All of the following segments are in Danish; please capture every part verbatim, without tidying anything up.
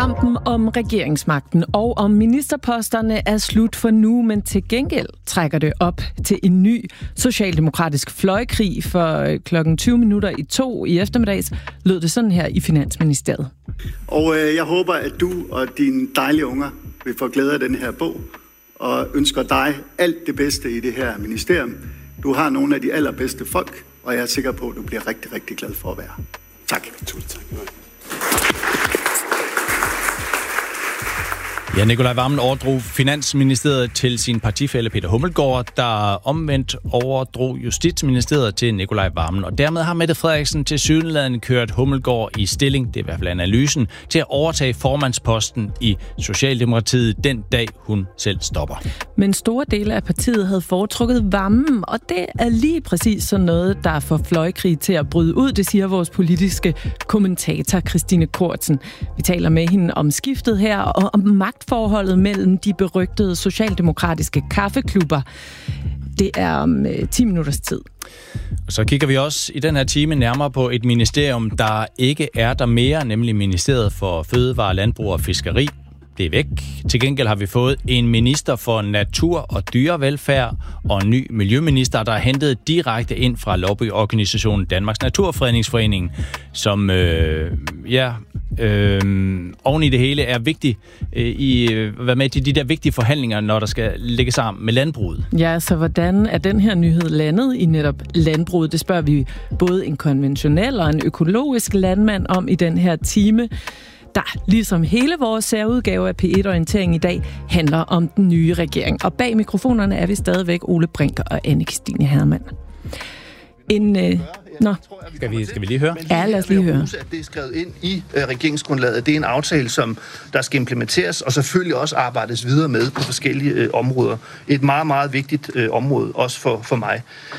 Kampen om regeringsmagten og om ministerposterne er slut for nu, men til gengæld trækker det op til en ny socialdemokratisk fløjkrig. For klokken tyve minutter i to i eftermiddags lød det sådan her i Finansministeriet. Og øh, jeg håber, at du og dine dejlige unger vil få glæde af den her bog, og ønsker dig alt det bedste i det her ministerium. Du har nogle af de allerbedste folk, og jeg er sikker på, at du bliver rigtig, rigtig glad for at være. Tak. Tusind tak. Ja, Nicolai Wammen overdrog Finansministeriet til sin partifælle Peter Hummelgaard, der omvendt overdrog Justitsministeriet til Nicolai Wammen. Og dermed har Mette Frederiksen til sydenlandet kørt Hummelgaard i stilling, det er i hvert fald analysen, til at overtage formandsposten i Socialdemokratiet den dag, hun selv stopper. Men store dele af partiet havde foretrukket Wammen, og det er lige præcis sådan noget, der får fløjkrig til at bryde ud, det siger vores politiske kommentator Christine Kortsen. Vi taler med hende om skiftet her og om magt forholdet mellem de berygtede socialdemokratiske kaffeklubber. Det er om øh, ti minutters tid. Og så kigger vi også i den her time nærmere på et ministerium, der ikke er der mere, nemlig Ministeriet for Fødevare, Landbrug og Fiskeri. Det er væk. Til gengæld har vi fået en minister for natur og dyrevelfærd og en ny miljøminister, der er hentet direkte ind fra lobbyorganisationen Danmarks Naturfredningsforening, som øh, ja, øh, oven i det hele er vigtig øh, i øh, hvad med de, de der vigtige forhandlinger, når der skal lægge sammen med landbruget. Ja, så hvordan er den her nyhed landet i netop landbruget? Det spørger vi både en konventionel og en økologisk landmand om i den her time, der, ligesom hele vores særudgave af P et-orientering i dag, handler om den nye regering. Og bag mikrofonerne er vi stadigvæk Ole Brink og Anne-Kristine Hermann. En, øh, nå. Skal vi, skal vi lige høre? Ja, lad os lige høre. At det er skrevet ind i øh, regeringsgrundlaget. Det er en aftale, som der skal implementeres, og selvfølgelig også arbejdes videre med på forskellige øh, områder. Et meget, meget vigtigt øh, område, også for, for mig.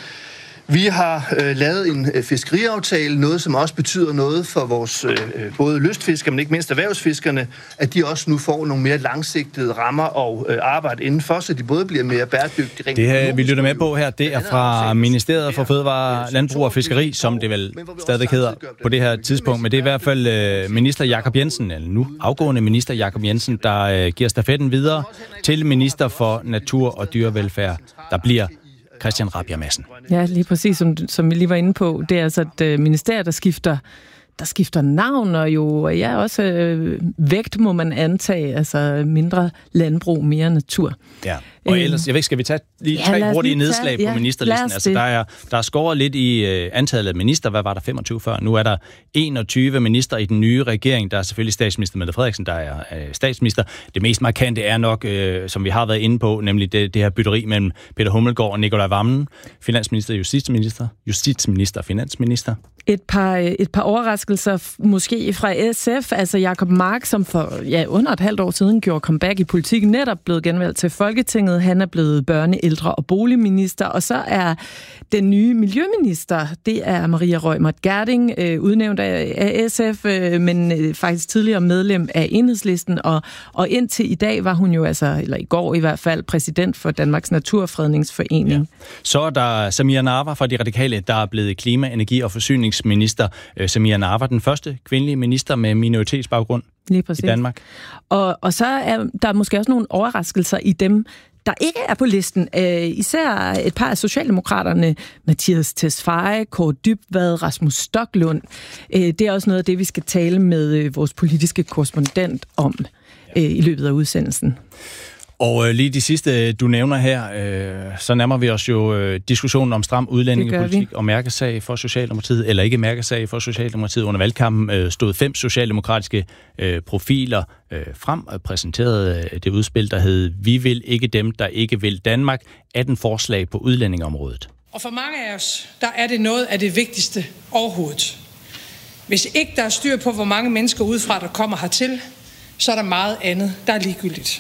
Vi har øh, lavet en øh, fiskeriaftale, noget som også betyder noget for vores øh, både lystfiskere, men ikke mindst erhvervsfiskerne, at de også nu får nogle mere langsigtede rammer og øh, arbejde indenfor, så de både bliver mere bæredygtige. Det her, vi lytter med på her, det er fra Ministeriet for Fødevare, Landbrug og Fiskeri, som det vel stadig hedder på det her tidspunkt, men det er i hvert fald øh, minister Jakob Jensen, eller nu afgående minister Jakob Jensen, der øh, giver stafetten videre til minister for natur og dyrevelfærd, der bliver Christian Rabjerg Madsen. Ja, lige præcis, som, som vi lige var inde på. Det er altså et øh, ministerium, der skifter, der skifter navn, og jo ja, også øh, vægt, må man antage, altså mindre landbrug, mere natur. Ja, og ellers, jeg ved ikke, skal vi tage lige tre ja, hurtige nedslag tage, på ja, ministerlisten? Altså, der er, der er skåret lidt i øh, antallet af minister. Hvad var der, femogtyve før? Nu er der enogtyve minister i den nye regering. Der er selvfølgelig statsminister Mette Frederiksen, der er øh, statsminister. Det mest markante er nok, øh, som vi har været inde på, nemlig det, det her bytteri mellem Peter Hummelgaard og Nicolai Wammen. Finansminister, justitsminister, justitsminister, finansminister. Et par, et par overraskelser måske fra S F, altså Jacob Mark, som for ja, under et halvt år siden gjorde comeback i politik, netop blevet genvalgt til Folketinget. Han er blevet børne-, ældre- og boligminister, og så er den nye miljøminister, det er Maria Reumert Gjerding, øh, udnævnt af, af S F, øh, men øh, faktisk tidligere medlem af Enhedslisten, og, og indtil i dag var hun jo altså, eller i går i hvert fald, præsident for Danmarks Naturfredningsforening. Ja. Så er der Samira Nawa fra De Radikale, der er blevet klima-, energi- og forsyningsminister. Øh, Samira Nawa, den første kvindelige minister med minoritetsbaggrund i Danmark. Og, og så er der måske også nogle overraskelser i dem, der ikke er på listen. Øh, især et par af socialdemokraterne, Mathias Tesfaye, Kåre Dybvad, Rasmus Stoklund. Øh, det er også noget af det, vi skal tale med øh, vores politiske korrespondent om øh, i løbet af udsendelsen. Og øh, lige de sidste, du nævner her, øh, så nærmer vi os jo øh, diskussionen om stram udlændingepolitik og mærkesag for Socialdemokratiet, eller ikke mærkesag for Socialdemokratiet. Under valgkampen øh, stod fem socialdemokratiske øh, profiler øh, frem og præsenterede øh, det udspil, der hed "Vi vil ikke dem, der ikke vil Danmark", atten forslag på udlændingeområdet. Og for mange af os, der er det noget af det vigtigste overhovedet. Hvis ikke der er styr på, hvor mange mennesker udefra, der kommer hertil, så er der meget andet, der er ligegyldigt.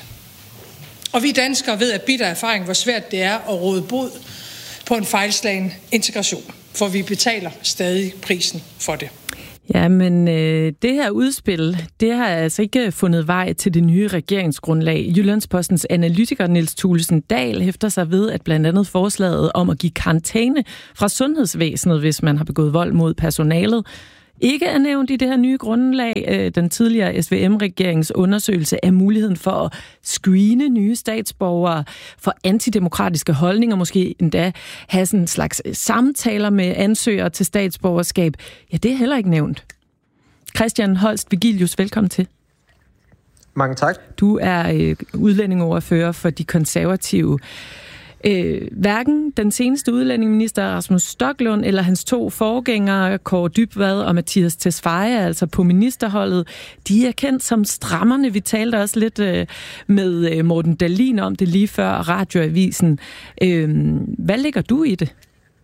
Og vi danskere ved af bitter erfaring, hvor svært det er at råde bod på en fejlslagen integration, for vi betaler stadig prisen for det. Ja, men øh, det her udspil, det har altså ikke fundet vej til det nye regeringsgrundlag. Jyllandspostens analytiker Niels Thulesen Dahl hæfter sig ved, at blandt andet forslaget om at give karantæne fra sundhedsvæsenet, hvis man har begået vold mod personalet, ikke er nævnt i det her nye grundlag, den tidligere S V M-regerings undersøgelse af muligheden for at screene nye statsborgere for antidemokratiske holdninger, måske endda have sådan en slags samtaler med ansøgere til statsborgerskab. Ja, det er heller ikke nævnt. Christian Holst Vigilius, velkommen til. Mange tak. Du er øh, udlændingeordfører for de konservative. Øh, hverken den seneste udlændingeminister Rasmus Stoklund eller hans to forgængere, Kaare Dybvad og Mattias Tesfaye, altså på ministerholdet, de er kendt som strammerne. Vi talte også lidt øh, med øh, Morten Dahlin om det lige før Radioavisen. Øh, hvad lægger du i det?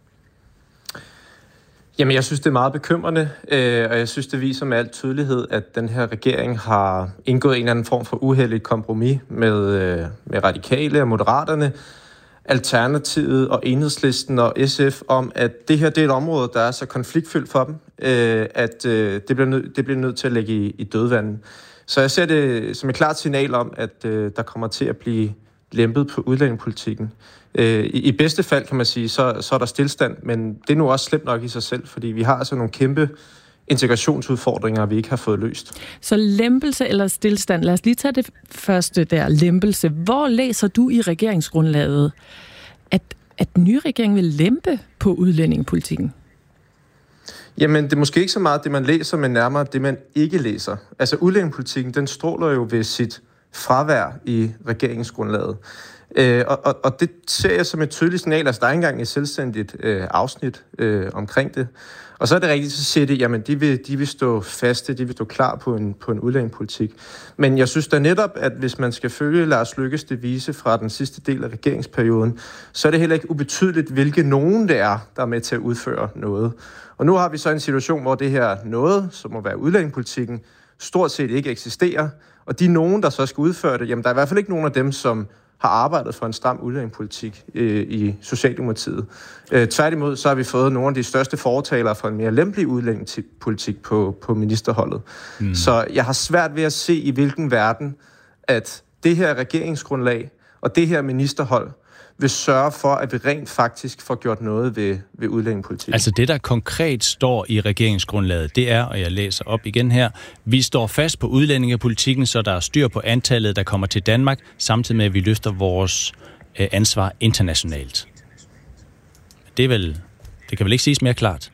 Jamen, jeg synes, det er meget bekymrende, øh, og jeg synes, det viser med al tydelighed, at den her regering har indgået en eller anden form for uheldigt kompromis med, øh, med Radikale og Moderaterne, Alternativet og Enhedslisten og S F om, at det her det er et område, der er så konfliktfyldt for dem, øh, at øh, det, bliver nød, det bliver nødt til at lægge i, i dødvandet. Så jeg ser det som et klart signal om, at øh, der kommer til at blive lempet på udlændingepolitikken. Øh, i, I bedste fald, kan man sige, så, så er der stillstand, men det er nu også slemt nok i sig selv, fordi vi har altså nogle kæmpe integrationsudfordringer, vi ikke har fået løst. Så lempelse eller stillstand? Lad os lige tage det første der, lempelse. Hvor læser du i regeringsgrundlaget, at, at den nye regering vil lempe på udlændingepolitikken? Jamen, det er måske ikke så meget det, man læser, men nærmere det, man ikke læser. Altså, udlændingepolitikken, den stråler jo ved sit fravær i regeringsgrundlaget. Øh, og, og, og det ser jeg som et tydeligt signal. Altså, der er ikke engang et selvstændigt øh, afsnit øh, omkring det. Og så er det rigtigt, så siger de, jamen, de vil, de vil stå faste, de vil stå klar på en, på en udlændingepolitik. Men jeg synes da netop, at hvis man skal følge Lars Løkkes devise fra den sidste del af regeringsperioden, så er det heller ikke ubetydeligt, hvilke nogen det er, der er med til at udføre noget. Og nu har vi så en situation, hvor det her noget, som må være udlændingepolitikken, stort set ikke eksisterer. Og de nogen, der så skal udføre det, jamen der er i hvert fald ikke nogen af dem, som har arbejdet for en stram udlændingepolitik øh, i Socialdemokratiet. Øh, tværtimod så har vi fået nogle af de største fortalere for en mere lempelig udlændingepolitik på, på ministerholdet. Mm. Så jeg har svært ved at se, i hvilken verden, at det her regeringsgrundlag og det her ministerhold vil sørge for, at vi rent faktisk får gjort noget ved, ved udlændingepolitikken. Altså det, der konkret står i regeringsgrundlaget, det er, og jeg læser op igen her, vi står fast på udlændingepolitikken, så der er styr på antallet, der kommer til Danmark, samtidig med, at vi løfter vores øh, ansvar internationalt. Det er vel, det kan vel ikke siges mere klart?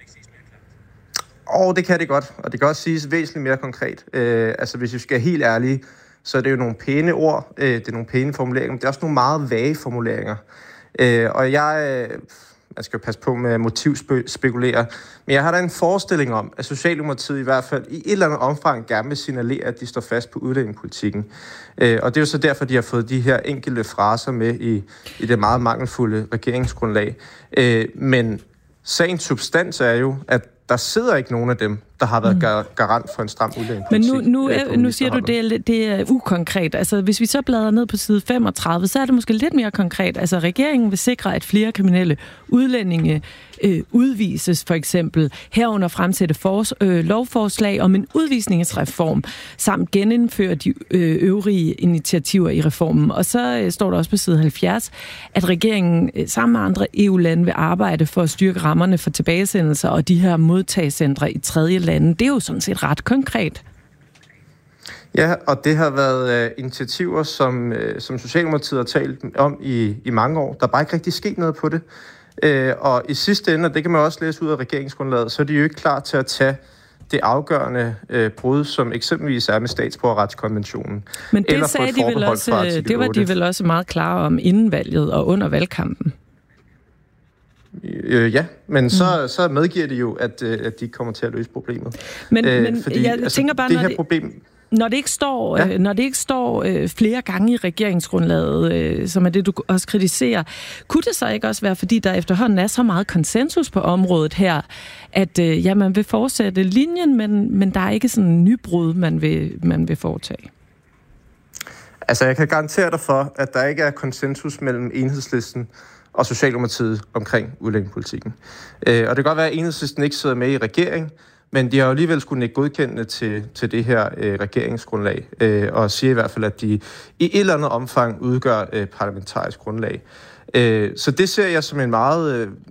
Åh, oh, det kan det godt, og det kan også siges væsentligt mere konkret. Øh, altså hvis vi skal være helt ærlige, så er det jo nogle pæne ord, øh, det er nogle pæne formuleringer, men det er også nogle meget vage formuleringer. Øh, og jeg, øh, man skal jo passe på med motivspekulere, men jeg har da en forestilling om, at Socialdemokratiet i hvert fald i et eller andet omfang gerne vil signalere, at de står fast på udlændingepolitikken. Øh, og det er jo så derfor, de har fået de her enkelte fraser med i, i det meget mangelfulde regeringsgrundlag. Øh, men sagens substans er jo, at der sidder ikke nogen af dem, der har været gar- garant for en stram udlændingepolitik. Men nu, nu, er, nu siger du, det er, det er ukonkret. Altså, hvis vi så bladrer ned på side femogtredive, så er det måske lidt mere konkret. Altså, regeringen vil sikre, at flere kriminelle udlændinge øh, udvises, for eksempel herunder fremsætte fors, øh, lovforslag om en udvisningsreform, samt genindføre de øh, øvrige initiativer i reformen. Og så øh, står der også på side halvfjerds, at regeringen øh, sammen med andre E U-lande vil arbejde for at styrke rammerne for tilbagesendelser og de her modtagecentre i tredje lande. Det er jo sådan set ret konkret. Ja, og det har været øh, initiativer, som, øh, som Socialdemokratiet har talt om i, i mange år. Der er bare ikke rigtig sket noget på det. Øh, og i sidste ende, og det kan man også læse ud af regeringsgrundlaget, så er de jo ikke klar til at tage det afgørende øh, brud, som eksempelvis er med statsborgerretskonventionen. Men det sagde de vel også, det var de vel også meget klare om inden valget og under valgkampen. Øh, ja, men mm. så, så medgiver de jo, at, at de kommer til at løse problemet. Men, øh, men fordi, jeg altså, tænker bare, det når her det, problem... når det ikke står, ja. øh, når det ikke står øh, flere gange i regeringsgrundlaget, øh, som er det, du også kritiserer, kunne det så ikke også være, fordi der efterhånden er så meget konsensus på området her, at øh, ja, man vil fortsætte linjen, men, men der er ikke sådan en nybrud, man vil, man vil foretage? Altså, jeg kan garantere dig for, at der ikke er konsensus mellem Enhedslisten og Socialdemokratiet omkring udlændingepolitikken. Øh, og det kan godt være, at Enhedslisten ikke sidder med i regering, men de har jo alligevel skulle ikke godkende til, til det her øh, regeringsgrundlag, øh, og siger i hvert fald, at de i et eller andet omfang udgør øh, parlamentarisk grundlag. Øh, så det ser jeg som en meget øh,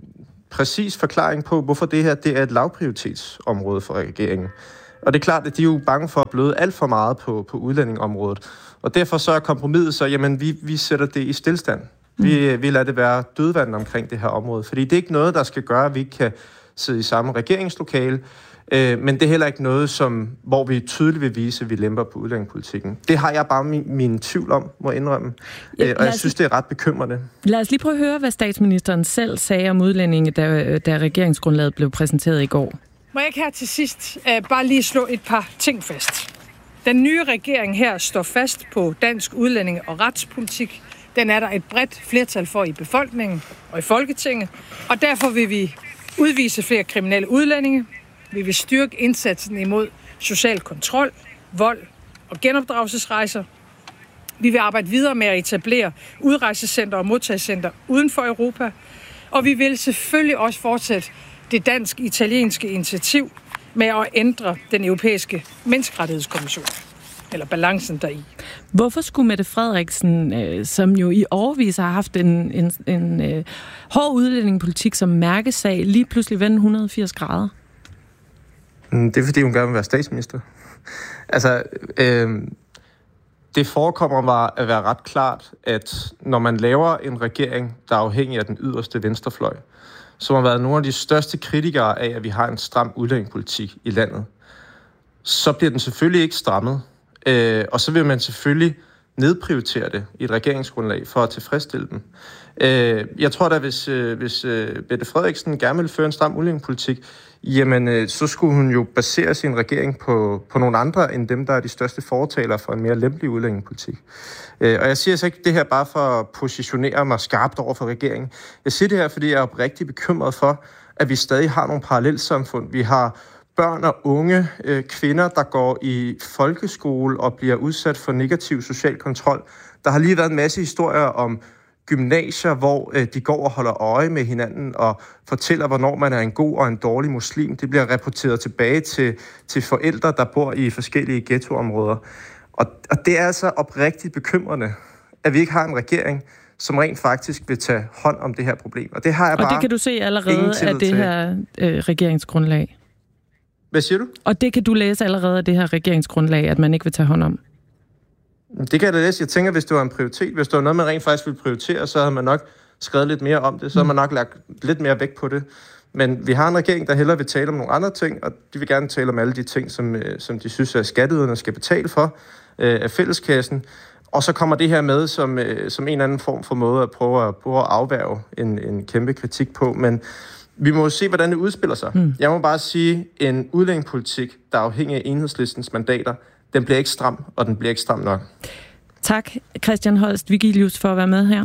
præcis forklaring på, hvorfor det her det er et lavprioritetsområde for regeringen. Og det er klart, at de er jo bange for at bløde alt for meget på, på udlændingområdet. Og derfor så er kompromiset så, jamen vi, vi sætter det i stillstand. Vi, vi lader det være dødvand omkring det her område. Fordi det er ikke noget, der skal gøre, at vi ikke kan sidde i samme regeringslokale. Øh, men det er heller ikke noget, som, hvor vi tydeligt vil vise, at vi lemper på udlændingepolitikken. Det har jeg bare min, min tvivl om, må jeg indrømme. Ja, og jeg synes, det er ret bekymrende. Lad os lige prøve at høre, hvad statsministeren selv sagde om udlændinge, da, da regeringsgrundlaget blev præsenteret i går. Må jeg ikke her til sidst uh, bare lige slå et par ting fast. Den nye regering her står fast på dansk udlændinge- og retspolitik. Den er der et bredt flertal for i befolkningen og i Folketinget, og derfor vil vi udvise flere kriminelle udlændinge. Vi vil styrke indsatsen imod social kontrol, vold og genopdragelsesrejser. Vi vil arbejde videre med at etablere udrejsecenter og modtagscenter uden for Europa. Og vi vil selvfølgelig også fortsætte det dansk-italienske initiativ med at ændre den europæiske menneskerettighedskommission, eller balancen deri. Hvorfor skulle Mette Frederiksen, øh, som jo i årevis har haft en, en, en øh, hård udlændingepolitik som mærkesag, lige pludselig vende et hundrede og firs grader? Det er, fordi hun gerne vil være statsminister. Altså, øh, det forekommer mig at være ret klart, at når man laver en regering, der er afhængig af den yderste venstrefløj, som har været nogle af de største kritikere af, at vi har en stram udlændingepolitik i landet, så bliver den selvfølgelig ikke strammet. Øh, og så vil man selvfølgelig nedprioritere det i et regeringsgrundlag for at tilfredsstille dem. Øh, jeg tror da, hvis, øh, hvis øh, Mette Frederiksen gerne vil føre en stram udlændingepolitik, jamen øh, så skulle hun jo basere sin regering på, på nogle andre end dem, der er de største fortalere for en mere lempelig udlændingepolitik. Øh, og jeg siger så ikke det her bare for at positionere mig skarpt over for regeringen. Jeg siger det her, fordi jeg er rigtig bekymret for, at vi stadig har nogle parallelsamfund. Vi har børn og unge øh, kvinder, der går i folkeskole og bliver udsat for negativ social kontrol. Der har lige været en masse historier om gymnasier, hvor øh, de går og holder øje med hinanden og fortæller, hvornår man er en god og en dårlig muslim. Det bliver rapporteret tilbage til, til forældre, der bor i forskellige ghettoområder. Og, og det er altså oprigtigt bekymrende, at vi ikke har en regering, som rent faktisk vil tage hånd om det her problem. Og det har jeg bare. Og det kan du se allerede af det her øh, regeringsgrundlag. Hvad siger du? Og det kan du læse allerede af det her regeringsgrundlag, at man ikke vil tage hånd om. Det kan jeg da læse. Jeg tænker, hvis det var en prioritet, hvis det var noget, man rent faktisk ville prioritere, så havde man nok skrevet lidt mere om det. Så havde man nok lagt lidt mere vægt på det. Men vi har en regering, der hellere vil tale om nogle andre ting, og de vil gerne tale om alle de ting, som, som de synes, at skatteyderne skal betale for øh, af fælleskassen. Og så kommer det her med som, øh, som en eller anden form for måde at prøve at, prøve at afværge en, en kæmpe kritik på. Men vi må jo se, hvordan det udspiller sig. Mm. Jeg må bare sige, en udlændingepolitik, der er afhængig af Enhedslistens mandater, den bliver ikke stram, og den bliver ikke stram nok. Tak, Christian Holst Vigilius, for at være med her.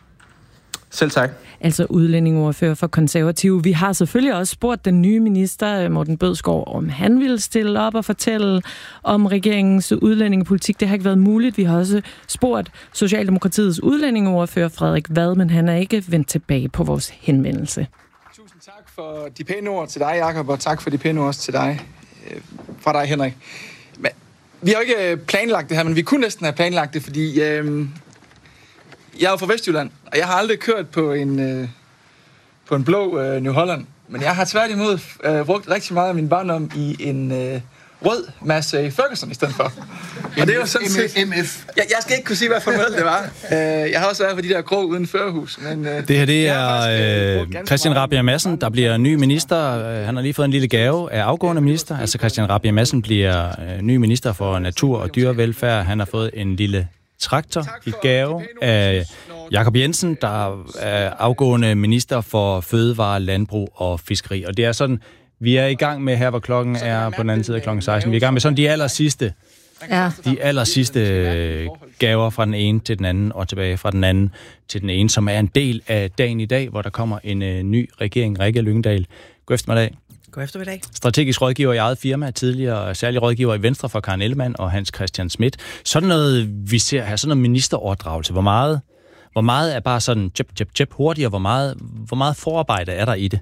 Selv tak. Altså udlændingeordfører for Konservative. Vi har selvfølgelig også spurgt den nye minister, Morten Bødskov, om han ville stille op og fortælle om regeringens udlændingepolitik. Det har ikke været muligt. Vi har også spurgt Socialdemokratiets udlændingeordfører, Frederik Vad, men han er ikke vendt tilbage på vores henvendelse. Tusind tak for de pæne ord til dig, Jakob, og tak for de pæne ord også til dig, fra dig, Henrik. Men vi har jo ikke planlagt det her, men vi kunne næsten have planlagt det, fordi øh, jeg er jo fra Vestjylland, og jeg har aldrig kørt på en, øh, på en blå øh, New Holland. Men jeg har tværtimod øh, brugt rigtig meget af min barndom i en øh, rød Massey Ferguson i stedet for. Og det er jo sådan set... M F. Jeg, jeg skal ikke kunne sige, hvad for model det var. Uh, jeg har også været på de der grå uden førerhus. Men, uh, det her, det er uh, Christian Rabjerg Madsen, der bliver ny minister. Uh, han har lige fået en lille gave af afgående minister. Altså Christian Rabjerg Madsen bliver uh, ny minister for natur og dyrevelfærd. Han har fået en lille traktor i gave af Jakob Jensen, der er afgående minister for fødevare, landbrug og fiskeri. Og det er sådan, vi er i gang med her, hvor klokken er på den anden side af klokken seksten. Vi er i gang med sådan de aller sidste, ja. de aller sidste gaver fra den ene til den anden, og tilbage fra den anden til den ene, som er en del af dagen i dag, hvor der kommer en uh, ny regering. Rikke Lyngdal, god eftermiddag. God eftermiddag. Strategisk rådgiver i eget firma, tidligere særlig rådgiver i Venstre for Karen Ellemann og Hans Christian Schmidt. Sådan noget, vi ser her, sådan noget ministeroverdragelse. Hvor meget, hvor meget er bare sådan tjep, tjep, tjep hurtigt, og hvor meget, hvor meget forarbejde er der i det?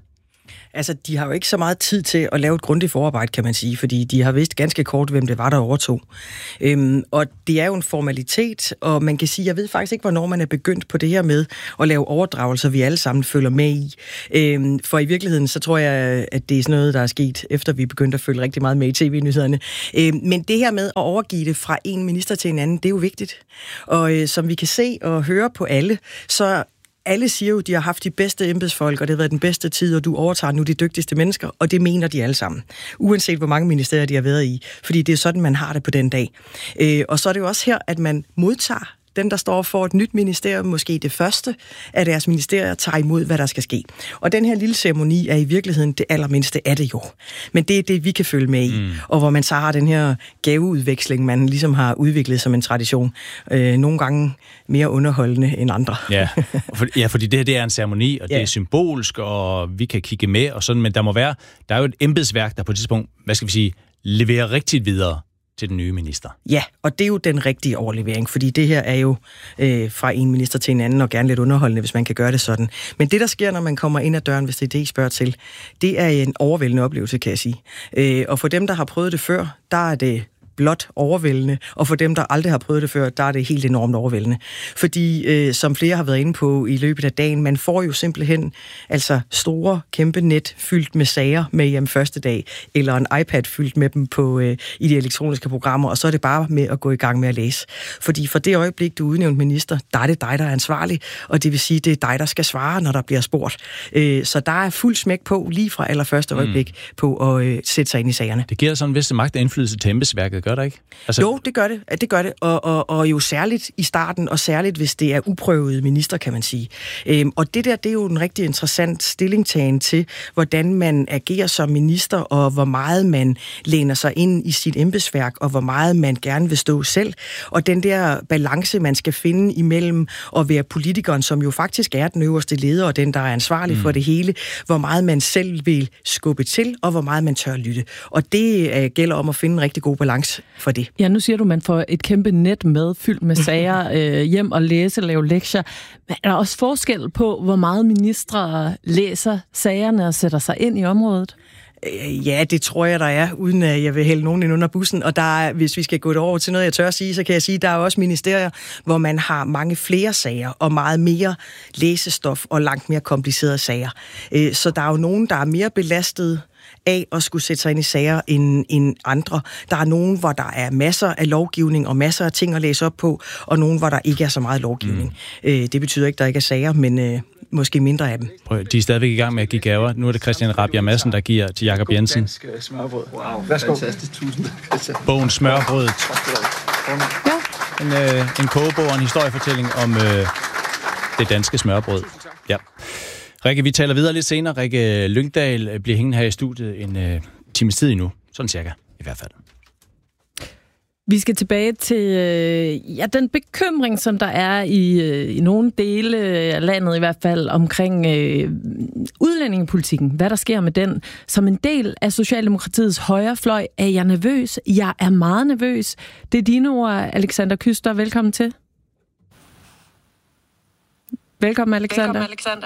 Altså, de har jo ikke så meget tid til at lave et grundigt forarbejde, kan man sige, fordi de har vidst ganske kort, hvem det var, der overtog. Øhm, og det er jo en formalitet, og man kan sige, jeg ved faktisk ikke, hvornår man er begyndt på det her med at lave overdragelser, vi alle sammen følger med i. Øhm, for i virkeligheden, så tror jeg, at det er sådan noget, der er sket, efter vi begyndte at følge rigtig meget med i tv-nyhederne. Øhm, men det her med at overgive det fra en minister til en anden, det er jo vigtigt. Og øh, som vi kan se og høre på alle, så alle siger jo, at de har haft de bedste embedsfolk, og det har været den bedste tid, og du overtager nu de dygtigste mennesker, og det mener de alle sammen. Uanset hvor mange ministerier de har været i. Fordi det er sådan, man har det på den dag. Øh, og så er det jo også her, at man modtager den, der står for et nyt ministerium, måske det første af deres ministerier, tager imod, hvad der skal ske. Og den her lille ceremoni er i virkeligheden det allermindste af det jo. Men det er det, vi kan følge med i. Mm. Og hvor man så har den her gaveudveksling, man ligesom har udviklet som en tradition. Øh, nogle gange mere underholdende end andre. Ja, for, ja fordi det her det er en ceremoni, og ja. det er symbolsk, og vi kan kigge med, og sådan, men der må være, der er jo et embedsværk, der på et tidspunkt, hvad skal vi sige, leverer rigtigt videre til den nye minister. Ja, og det er jo den rigtige overlevering, fordi det her er jo øh, fra en minister til en anden, og gerne lidt underholdende, hvis man kan gøre det sådan. Men det, der sker, når man kommer ind ad døren, hvis det er det, I spørger til, det er en overvældende oplevelse, kan jeg sige. Øh, og for dem, der har prøvet det før, der er det blot overvældende, og for dem, der aldrig har prøvet det før, der er det helt enormt overvældende. Fordi, øh, som flere har været inde på i løbet af dagen, man får jo simpelthen altså store, kæmpe net fyldt med sager med hjem første dag, eller en iPad fyldt med dem på, øh, i de elektroniske programmer, og så er det bare med at gå i gang med at læse. Fordi for det øjeblik, du er udnævnt minister, der er det dig, der er ansvarlig, og det vil sige, det er dig, der skal svare, når der bliver spurgt. Øh, så der er fuld smæk på, lige fra allerførste øjeblik, mm. på at øh, sætte sig ind i sagerne. Det giver sådan en vis magt og indflydelse til embedsværket, gør det ikke? Altså... Jo, det gør det. Det gør det. Og, og, og jo særligt i starten, og særligt hvis det er uprøvede minister, kan man sige. Øhm, og det der, det er jo en rigtig interessant stillingtagen til, hvordan man agerer som minister, og hvor meget man læner sig ind i sit embedsværk, og hvor meget man gerne vil stå selv. Og den der balance, man skal finde imellem at være politikeren, som jo faktisk er den øverste leder, og den, der er ansvarlig mm. for det hele, hvor meget man selv vil skubbe til, og hvor meget man tør lytte. Og det øh, gælder om at finde en rigtig god balance for det. Ja, nu siger du, at man får et kæmpe net med, fyldt med sager, øh, hjem og læse, lave lektier. Men er der også forskel på, hvor meget ministre læser sagerne og sætter sig ind i området? Ja, det tror jeg, der er, uden at jeg vil hælde nogen ind under bussen. Og der er, hvis vi skal gå det over til noget, jeg tør at sige, så kan jeg sige, at der er også ministerier, hvor man har mange flere sager og meget mere læsestof og langt mere komplicerede sager. Så der er jo nogen, der er mere belastet af at skulle sætte sig ind i sager end, end andre. Der er nogen, hvor der er masser af lovgivning og masser af ting at læse op på, og nogen, hvor der ikke er så meget lovgivning. Mm. Øh, det betyder ikke, at der ikke er sager, men øh, måske mindre af dem. Prøv, de er stadigvæk i gang med at give gaver. Nu er det Christian Rabjerg Madsen, der giver til Jakob Jensen. Dansk smørbrød. Wow, værsgo. Fantastisk. Tusind tak, Christian. Bogen Smørbrødet. Ja. En, øh, en kogebog og en historiefortælling om øh, det danske smørbrød. Ja. Rikke, vi taler videre lidt senere. Rikke Lyngdal bliver hængende her i studiet en øh, times tid endnu. Sådan cirka, i hvert fald. Vi skal tilbage til øh, ja, den bekymring, som der er i, øh, i nogle dele af landet i hvert fald, omkring øh, udlændingepolitikken. Hvad der sker med den. Som en del af Socialdemokratiets højrefløj er jeg nervøs. Jeg er meget nervøs. Det er dine ord, Alexander Kyster. Velkommen til. Velkommen, Alexander. Velkommen, Alexander.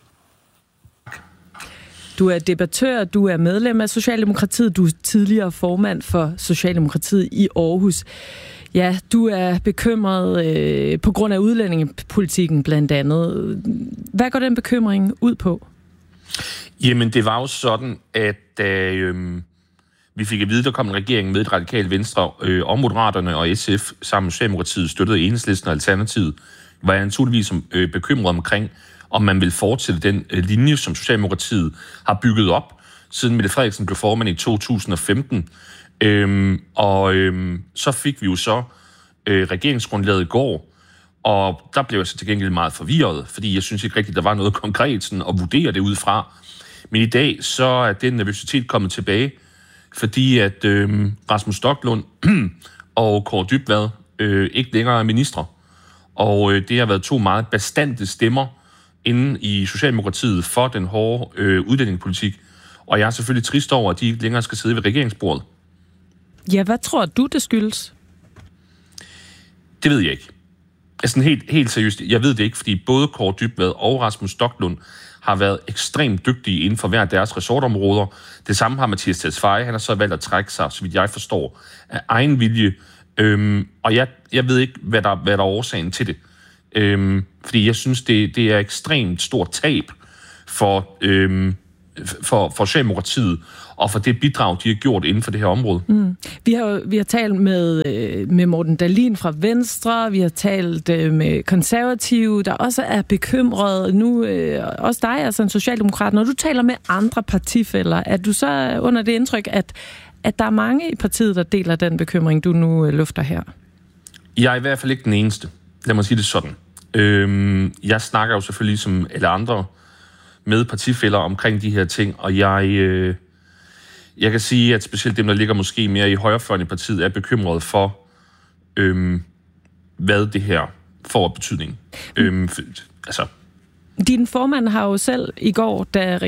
Du er debattør, du er medlem af Socialdemokratiet, du er tidligere formand for Socialdemokratiet i Aarhus. Ja, du er bekymret øh, på grund af udlændingepolitikken blandt andet. Hvad går den bekymring ud på? Jamen, det var jo sådan, at da øh, vi fik at vide, der kom en regering med et radikalt Venstre, øh, og Moderaterne og S F sammen med Socialdemokratiet støttede Enhedslisten og Alternativet, var jeg naturligvis øh, bekymret omkring, om man vil fortsætte den øh, linje, som Socialdemokratiet har bygget op, siden Mette Frederiksen blev formand i to tusind og femten. Øhm, og øhm, så fik vi jo så øh, regeringsgrundlaget i går, og der blev jeg så til gengæld meget forvirret, fordi jeg synes ikke rigtigt, der var noget konkret sådan, at vurdere det ud fra. Men i dag, så er den nervøsitet kommet tilbage, fordi at øh, Rasmus Stoklund og Kaare Dybvad øh, ikke længere er ministre. Og øh, det har været to meget bastante stemmer inde i Socialdemokratiet for den hårde øh, udlændingepolitik. Og jeg er selvfølgelig trist over, at de ikke længere skal sidde ved regeringsbordet. Ja, hvad tror du, det skyldes? Det ved jeg ikke. Altså helt, helt seriøst, jeg ved det ikke, fordi både Kaare Dybvad og Rasmus Stoklund har været ekstremt dygtige inden for hver deres resortområder. Det samme har Mathias Tesfaye. Han har så valgt at trække sig, så vidt jeg forstår, af egen vilje. Øhm, og jeg, jeg ved ikke, hvad der, hvad der er årsagen til det. Øhm, fordi jeg synes, det, det er ekstremt stort tab for, øhm, for, for Socialdemokratiet og for det bidrag, de har gjort inden for det her område. Mm. Vi har, vi har talt med, med Morten Dahlin fra Venstre, vi har talt med Konservative, der også er bekymret. Nu også dig, altså en socialdemokrat. Når du taler med andre partifæller, er du så under det indtryk, at, at der er mange i partiet, der deler den bekymring, du nu lufter her? Jeg er i hvert fald ikke den eneste. Lad mig sige det sådan. Øhm, jeg snakker jo selvfølgelig som alle andre med partifæller omkring de her ting, og jeg... Øh, Jeg kan sige, at specielt dem, der ligger måske mere i højrefløjen i partiet, er bekymrede for, øhm, hvad det her får af betydning. Mm. Øhm, for, altså. Din formand har jo selv i går, da